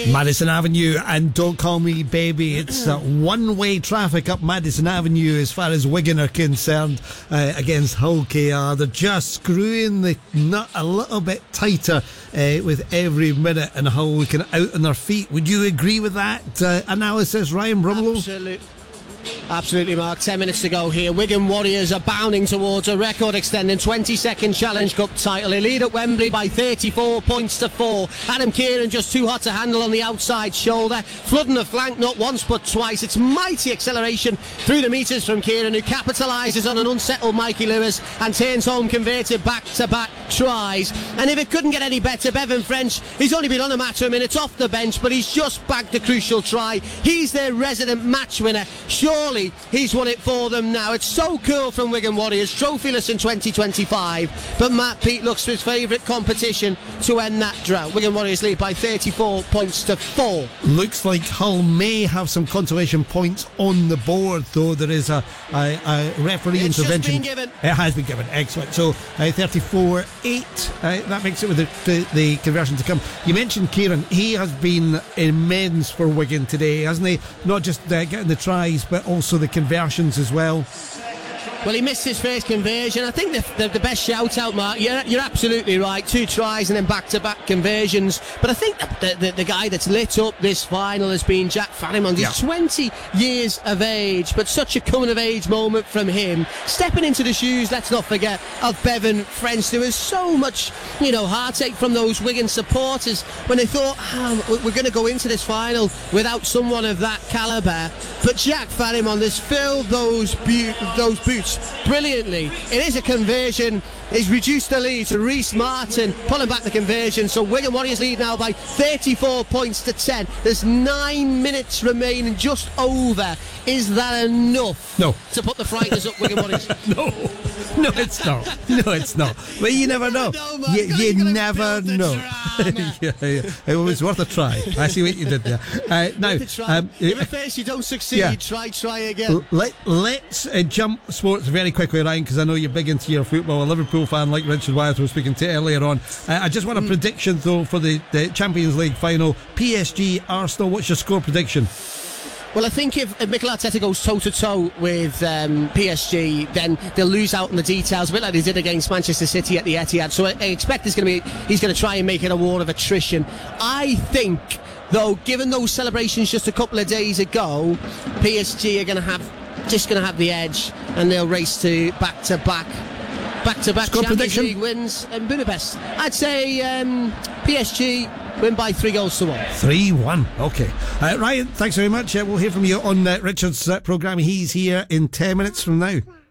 Madison Avenue and Don't Call Me Baby. It's one-way traffic up Madison Avenue as far as Wigan are concerned against Hull KR. They're just screwing the nut a little bit tighter with every minute, and Hull looking out on their feet. Would you agree with that analysis, Ryan Brumlow? Absolutely, Mark. 10 minutes to go here. Wigan Warriors are bounding towards a record-extending 22nd Challenge Cup title. They lead at Wembley by 34 points to 4. Adam Kieran just too hot to handle on the outside shoulder, flooding the flank not once but twice. It's mighty acceleration through the metres from Kieran, who capitalises on an unsettled Mikey Lewis and turns home converted back-to-back tries. And if it couldn't get any better, Bevan French, he's only been on a matter of minutes off the bench, but he's just bagged a crucial try. He's their resident match winner. Surely he's won it for them now. It's so cool from Wigan Warriors, trophyless in 2025, but Matt Peat looks to his favourite competition to end that drought. Wigan Warriors lead by 34 points to 4. Looks like Hull may have some consolation points on the board, though. There is a referee it's intervention. Just been given. It has been given. Excellent. So 34-8. That makes it with the conversion to come. You mentioned Kieran. He has been immense for Wigan today, hasn't he? Not just getting the tries, but also the conversions as well. Well, he missed his first conversion. I think the best shout out, Mark, you're absolutely right. 2 tries and then back-to-back conversions. But I think the guy that's lit up this final has been Jack Farrimond. He's 20 years of age, but such a coming-of-age moment from him. Stepping into the shoes, let's not forget, of Bevan French. There was so much, heartache from those Wigan supporters when they thought, we're going to go into this final without someone of that calibre. But Jack Farrimond has filled those boots brilliantly. It is a conversion. He's reduced the lead to Reece Martin, pulling back the conversion. So Wigan Warriors lead now by 34 points to 10. There's 9 minutes remaining, just over. Is that enough? No. To put the frighteners up, Wigan Warriors? No, it's not. No, it's not. But you never know. You never know. It was worth a try. I see what you did there. Now, if first you don't succeed, try again. Let's jump sports very quickly, Ryan, because I know you're big into your football. A Liverpool fan like Richard Wyeth was speaking to earlier on. I just want a prediction, though, for the Champions League final. PSG, Arsenal, what's your score prediction? Well, I think if Mikel Arteta goes toe-to-toe with PSG, then they'll lose out on the details, a bit like they did against Manchester City at the Etihad. So I expect he's going to try and make it a war of attrition. I think, though, given those celebrations just a couple of days ago, PSG are going to have the edge, and they'll race to back-to-back Champions League wins in Budapest. I'd say PSG win by 3-1. 3-1. Okay. Ryan, thanks very much. We'll hear from you on Richard's programme. He's here in 10 minutes from now.